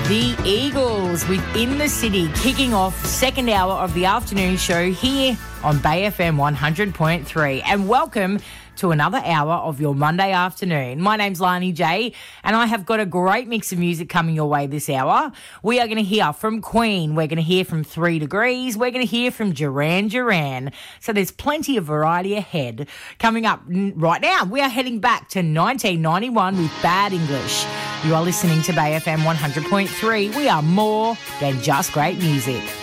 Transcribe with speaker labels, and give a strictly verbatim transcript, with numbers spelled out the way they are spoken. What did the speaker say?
Speaker 1: The Eagles with In the City kicking off the second hour of the afternoon show here on Bay F M one hundred point three. And welcome to another hour of your Monday afternoon. My name's Lani J, and I have got a great mix of music coming your way this hour. We are going to hear from Queen. We're going to hear from Three Degrees. We're going to hear from Duran Duran. So there's plenty of variety ahead. Coming up right now, we are heading back to nineteen ninety-one with Bad English. You are listening to Bay F M one hundred point three. We are more than just great music.